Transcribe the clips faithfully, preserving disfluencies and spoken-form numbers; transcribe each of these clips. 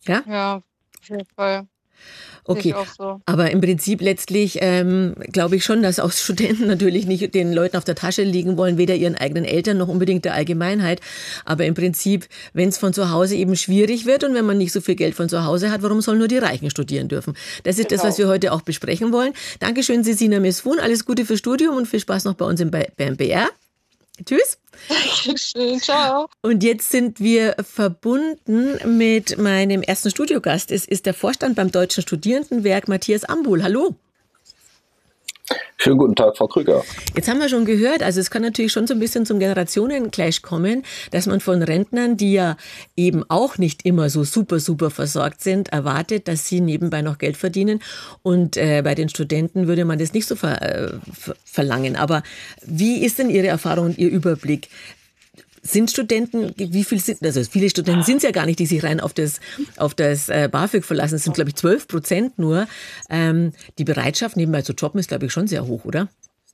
Ja? Ja, auf jeden Fall. Sehe ich Okay, auch so. aber im Prinzip letztlich ähm, glaube ich schon, dass auch Studenten natürlich nicht den Leuten auf der Tasche liegen wollen, weder ihren eigenen Eltern noch unbedingt der Allgemeinheit. Aber im Prinzip, wenn es von zu Hause eben schwierig wird und wenn man nicht so viel Geld von zu Hause hat, warum sollen nur die Reichen studieren dürfen? Das ist das, was Genau. wir heute auch besprechen wollen. Dankeschön, Sesina Mesfun. Alles Gute fürs Studium und viel Spaß noch bei uns im B- beim B R. Tschüss. Dankeschön, ciao. Und jetzt sind wir verbunden mit meinem ersten Studiogast. Es ist der Vorstand beim Deutschen Studierendenwerk, Matthias Ambul. Hallo. Schönen guten Tag, Frau Krüger. Jetzt haben wir schon gehört, also es kann natürlich schon so ein bisschen zum Generationenclash kommen, dass man von Rentnern, die ja eben auch nicht immer so super, super versorgt sind, erwartet, dass sie nebenbei noch Geld verdienen. Und äh, bei den Studenten würde man das nicht so ver, äh, ver, verlangen. Aber wie ist denn Ihre Erfahrung und Ihr Überblick? Sind Studenten, wie viel sind, also viele Studenten sind es ja gar nicht, die sich rein auf das, auf das äh, BAföG verlassen. Es sind, glaube ich, zwölf Prozent nur. Ähm, die Bereitschaft, nebenbei zu jobben, ist, glaube ich, schon sehr hoch, oder?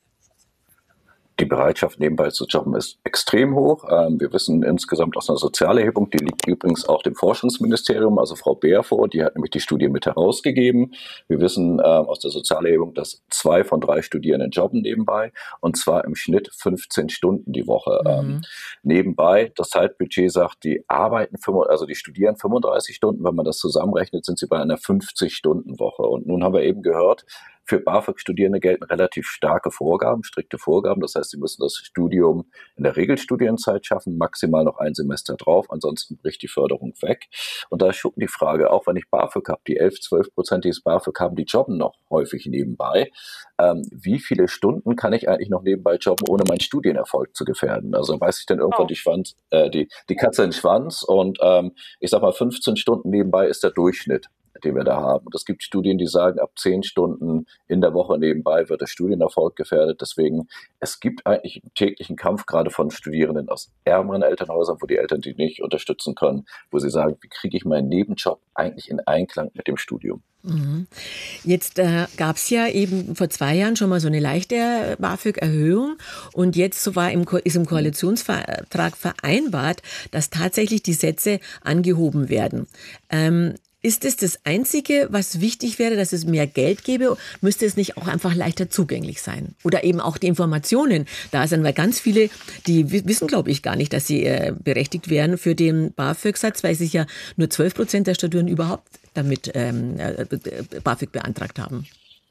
Die Bereitschaft, nebenbei zu jobben, ist extrem hoch. Ähm, wir wissen insgesamt aus einer Sozialerhebung, die liegt übrigens auch dem Forschungsministerium, also Frau Beer vor, die hat nämlich die Studie mit herausgegeben. Wir wissen ähm, aus der Sozialerhebung, dass zwei von drei Studierenden jobben nebenbei, und zwar im Schnitt fünfzehn Stunden die Woche. Mhm. Ähm, nebenbei, das Zeitbudget sagt, die arbeiten, also die studieren fünfunddreißig Stunden, wenn man das zusammenrechnet, sind sie bei einer fünfzig-Stunden-Woche. Und nun haben wir eben gehört, für BAföG-Studierende gelten relativ starke Vorgaben, strikte Vorgaben. Das heißt, sie müssen das Studium in der Regelstudienzeit schaffen, maximal noch ein Semester drauf, ansonsten bricht die Förderung weg. Und da ist schon die Frage, auch wenn ich BAföG habe, die elf, zwölf Prozent, die das BAföG haben, die jobben noch häufig nebenbei. Ähm, wie viele Stunden kann ich eigentlich noch nebenbei jobben, ohne meinen Studienerfolg zu gefährden? Also beißt sich dann irgendwann oh. die, Schwanz, äh, die, die Katze in den Schwanz, und ähm, ich sag mal, fünfzehn Stunden nebenbei ist der Durchschnitt, den wir da haben. Und es gibt Studien, die sagen, ab zehn Stunden in der Woche nebenbei wird der Studienerfolg gefährdet. Deswegen, es gibt eigentlich einen täglichen Kampf, gerade von Studierenden aus ärmeren Elternhäusern, wo die Eltern die nicht unterstützen können, wo sie sagen, wie kriege ich meinen Nebenjob eigentlich in Einklang mit dem Studium? Jetzt äh, gab es ja eben vor zwei Jahren schon mal so eine leichte BAföG-Erhöhung, und jetzt so war im Ko- ist im Koalitionsvertrag vereinbart, dass tatsächlich die Sätze angehoben werden. Ähm, Ist es das Einzige, was wichtig wäre, dass es mehr Geld gäbe? Müsste es nicht auch einfach leichter zugänglich sein? Oder eben auch die Informationen da sind, weil ganz viele, die wissen, glaube ich, gar nicht, dass sie äh, berechtigt wären für den BAföG-Satz, weil sich ja nur zwölf Prozent der Studierenden überhaupt damit ähm, äh, BAföG beantragt haben.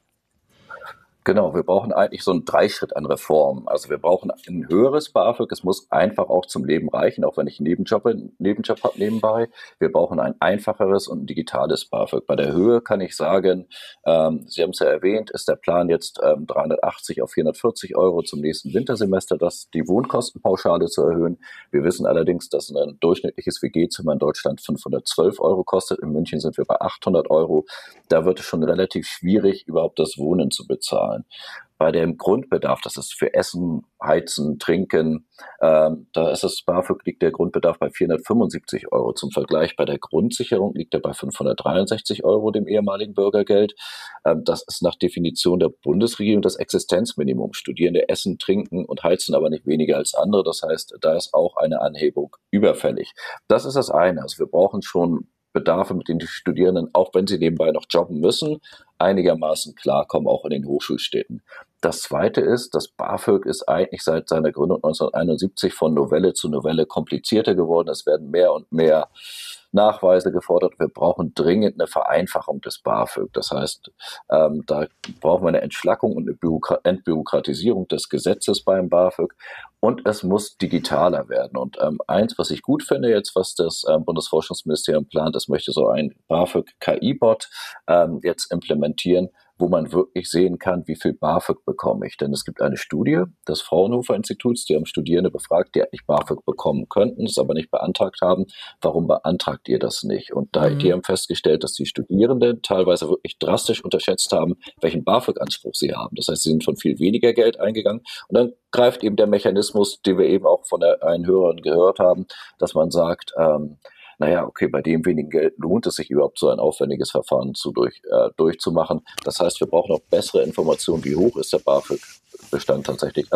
Genau, wir brauchen eigentlich so einen Dreischritt an Reformen. Also wir brauchen ein höheres BAföG. Es muss einfach auch zum Leben reichen, auch wenn ich einen Nebenjob, einen Nebenjob habe nebenbei. Wir brauchen ein einfacheres und ein digitales BAföG. Bei der Höhe kann ich sagen, ähm, Sie haben es ja erwähnt, ist der Plan jetzt ähm, dreihundertachtzig auf vierhundertvierzig Euro zum nächsten Wintersemester, das die Wohnkostenpauschale zu erhöhen. Wir wissen allerdings, dass ein durchschnittliches W G-Zimmer in Deutschland fünfhundertzwölf Euro kostet. In München sind wir bei achthundert Euro. Da wird es schon relativ schwierig, überhaupt das Wohnen zu bezahlen. Bei dem Grundbedarf, das ist für Essen, Heizen, Trinken, ähm, da ist das BAföG, liegt der Grundbedarf bei vierhundertfünfundsiebzig Euro. Zum Vergleich, bei der Grundsicherung liegt er bei fünfhundertdreiundsechzig Euro, dem ehemaligen Bürgergeld. Ähm, das ist nach Definition der Bundesregierung das Existenzminimum. Studierende essen, trinken und heizen aber nicht weniger als andere. Das heißt, da ist auch eine Anhebung überfällig. Das ist das eine. Also wir brauchen schon Bedarfe, mit denen die Studierenden, auch wenn sie nebenbei noch jobben müssen, einigermaßen klarkommen, auch in den Hochschulstädten. Das Zweite ist, das BAföG ist eigentlich seit seiner Gründung neunzehnhunderteinundsiebzig von Novelle zu Novelle komplizierter geworden. Es werden mehr und mehr Nachweise gefordert. Wir brauchen dringend eine Vereinfachung des BAföG. Das heißt, ähm, da brauchen wir eine Entschlackung und eine Bürokra- Entbürokratisierung des Gesetzes beim BAföG. Und es muss digitaler werden. Und ähm, eins, was ich gut finde jetzt, was das ähm, Bundesforschungsministerium plant, es möchte so ein BAföG-K I-Bot ähm, jetzt implementieren, wo man wirklich sehen kann, wie viel BAföG bekomme ich. Denn es gibt eine Studie des Fraunhofer Instituts, die haben Studierende befragt, die eigentlich BAföG bekommen könnten, es aber nicht beantragt haben. Warum beantragt ihr das nicht? Und da, mhm. die haben festgestellt, dass die Studierenden teilweise wirklich drastisch unterschätzt haben, welchen BAföG-Anspruch sie haben. Das heißt, sie sind von viel weniger Geld eingegangen. Und dann greift eben der Mechanismus, den wir eben auch von der einen Hörerin gehört haben, dass man sagt, ähm, naja, okay, bei dem wenigen Geld lohnt es sich überhaupt, so ein aufwendiges Verfahren zu durch, äh, durchzumachen. Das heißt, wir brauchen auch bessere Informationen, wie hoch ist der BAföG-Bestand tatsächlich. Also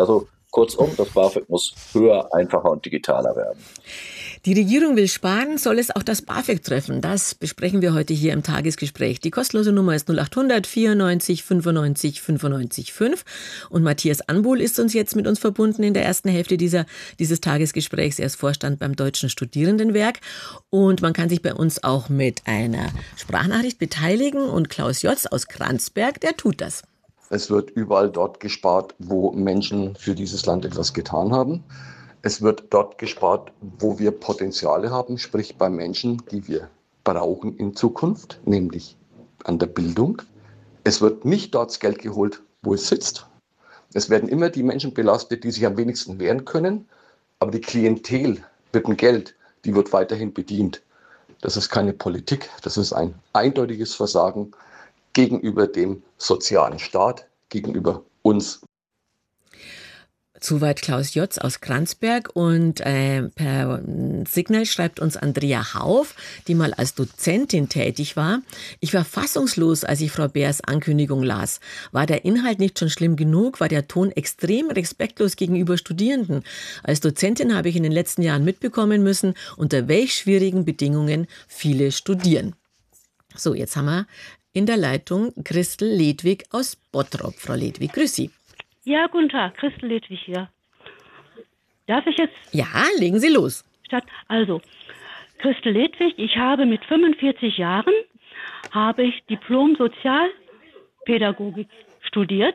Kurzum, das BAföG muss höher, einfacher und digitaler werden. Die Regierung will sparen, soll es auch das BAföG treffen? Das besprechen wir heute hier im Tagesgespräch. Die kostenlose Nummer ist null achthundert vierundneunzig fünfundneunzig fünfundneunzig fünf. Und Matthias Anbuhl ist uns jetzt mit uns verbunden in der ersten Hälfte dieser, dieses Tagesgesprächs. Er ist Vorstand beim Deutschen Studierendenwerk. Und man kann sich bei uns auch mit einer Sprachnachricht beteiligen. Und Klaus Jotz aus Kranzberg, der tut das. Es wird überall dort gespart, wo Menschen für dieses Land etwas getan haben. Es wird dort gespart, wo wir Potenziale haben, sprich bei Menschen, die wir brauchen in Zukunft, nämlich an der Bildung. Es wird nicht dort das Geld geholt, wo es sitzt. Es werden immer die Menschen belastet, die sich am wenigsten wehren können. Aber die Klientel mit dem Geld, die wird weiterhin bedient. Das ist keine Politik, das ist ein eindeutiges Versagen gegenüber dem sozialen Staat, gegenüber uns. Soweit Klaus Jotz aus Kranzberg und äh, per Signal schreibt uns Andrea Hauf, die mal als Dozentin tätig war. Ich war fassungslos, als ich Frau Beers Ankündigung las. War der Inhalt nicht schon schlimm genug? War der Ton extrem respektlos gegenüber Studierenden? Als Dozentin habe ich in den letzten Jahren mitbekommen müssen, unter welch schwierigen Bedingungen viele studieren. So, jetzt haben wir in der Leitung Christel Ledwig aus Bottrop. Frau Ledwig, grüß Sie. Ja, guten Tag, Christel Ledwig hier. Darf ich jetzt... Ja, legen Sie los. Statt, also, Christel Ledwig, ich habe mit fünfundvierzig Jahren, habe ich Diplom-Sozialpädagogik studiert.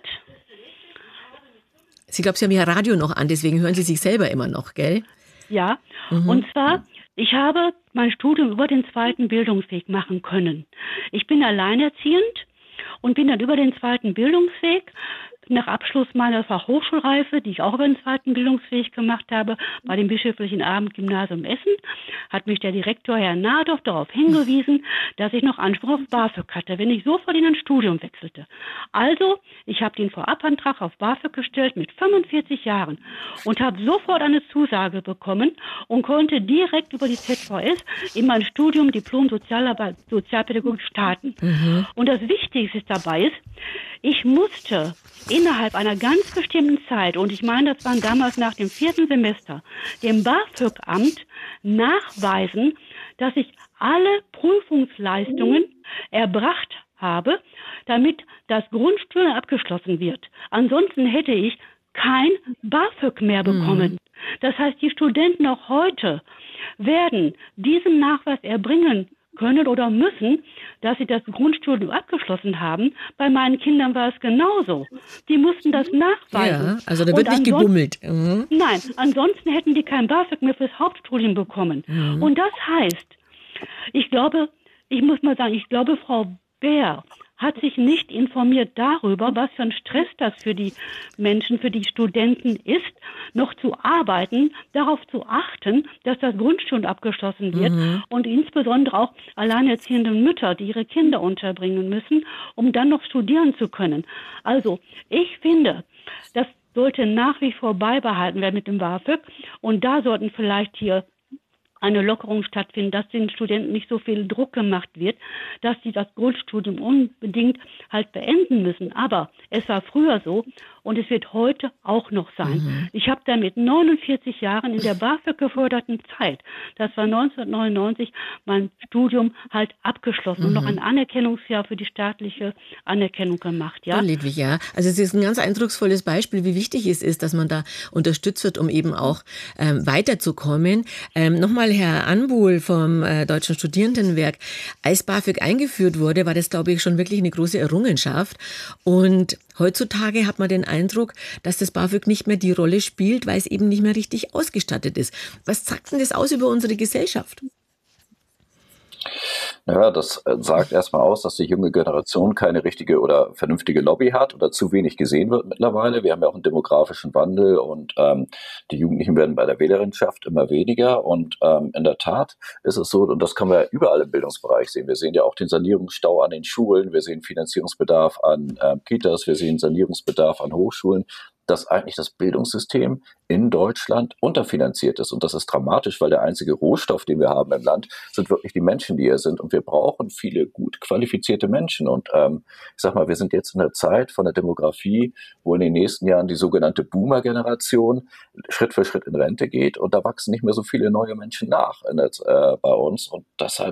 Sie glauben, Sie haben Ihr Radio noch an, deswegen hören Sie sich selber immer noch, gell? Ja, Mhm. und zwar, ich habe mein Studium über den zweiten Bildungsweg machen können. Ich bin alleinerziehend und bin dann über den zweiten Bildungsweg nach Abschluss meiner Fachhochschulreife, die ich auch über den zweiten Bildungsweg gemacht habe, bei dem Bischöflichen Abendgymnasium Essen, hat mich der Direktor Herr Nadorf darauf hingewiesen, dass ich noch Anspruch auf BAföG hatte, wenn ich sofort in ein Studium wechselte. Also, ich habe den Vorabantrag auf BAföG gestellt mit fünfundvierzig Jahren und habe sofort eine Zusage bekommen und konnte direkt über die Z V S in mein Studium Diplom Sozialarbeit, Sozialpädagogik starten. Mhm. Und das Wichtigste dabei ist, ich musste innerhalb einer ganz bestimmten Zeit, und ich meine, das waren damals nach dem vierten Semester, dem BAföG-Amt nachweisen, dass ich alle Prüfungsleistungen erbracht habe, damit das Grundstudium abgeschlossen wird. Ansonsten hätte ich kein BAföG mehr bekommen. Das heißt, die Studenten auch heute werden diesen Nachweis erbringen können oder müssen, dass sie das Grundstudium abgeschlossen haben. Bei meinen Kindern war es genauso. Die mussten das nachweisen. Ja, also da wird Und nicht ansonsten- gebummelt. Mhm. Nein, ansonsten hätten die kein BAföG mehr fürs Hauptstudium bekommen. Mhm. Und das heißt, ich glaube, ich muss mal sagen, ich glaube, Frau Beer hat sich nicht informiert darüber, was für ein Stress das für die Menschen, für die Studenten ist, noch zu arbeiten, darauf zu achten, dass das Grundstudium abgeschlossen wird und insbesondere auch alleinerziehende Mütter, die ihre Kinder unterbringen müssen, um dann noch studieren zu können. Also, ich finde, das sollte nach wie vor beibehalten werden mit dem BAföG und da sollten vielleicht hier eine Lockerung stattfinden, dass den Studenten nicht so viel Druck gemacht wird, dass sie das Grundstudium unbedingt halt beenden müssen. Aber es war früher so und es wird heute auch noch sein. Mhm. Ich habe da mit neunundvierzig Jahren in der BAföG geförderten Zeit, das war neunzehnhundertneunundneunzig, mein Studium halt abgeschlossen und noch ein Anerkennungsjahr für die staatliche Anerkennung gemacht. Ja? Frau Ledwig, ja. Also es ist ein ganz eindrucksvolles Beispiel, wie wichtig es ist, dass man da unterstützt wird, um eben auch ähm, weiterzukommen. Ähm, Nochmal Herr Anbuhl vom äh, Deutschen Studierendenwerk. Als BAföG eingeführt wurde, war das, glaube ich, schon wirklich eine große Errungenschaft. Und heutzutage hat man den Eindruck, dass das BAföG nicht mehr die Rolle spielt, weil es eben nicht mehr richtig ausgestattet ist. Was sagt denn das aus über unsere Gesellschaft? Ja, das äh, sagt erstmal aus, dass die junge Generation keine richtige oder vernünftige Lobby hat oder zu wenig gesehen wird mittlerweile. Wir haben ja auch einen demografischen Wandel und ähm, die Jugendlichen werden bei der Wählerinschaft immer weniger. Und ähm, in der Tat ist es so, und das können wir überall im Bildungsbereich sehen. Wir sehen ja auch den Sanierungsstau an den Schulen, wir sehen Finanzierungsbedarf an ähm, Kitas, wir sehen Sanierungsbedarf an Hochschulen. dass eigentlich das Bildungssystem in Deutschland unterfinanziert ist. Und das ist dramatisch, weil der einzige Rohstoff, den wir haben im Land, sind wirklich die Menschen, die hier sind. Und wir brauchen viele gut qualifizierte Menschen. Und ähm, ich sag mal, wir sind jetzt in der Zeit von der Demografie, wo in den nächsten Jahren die sogenannte Boomer-Generation Schritt für Schritt in Rente geht. Und da wachsen nicht mehr so viele neue Menschen nach in der, äh, bei uns. Und deshalb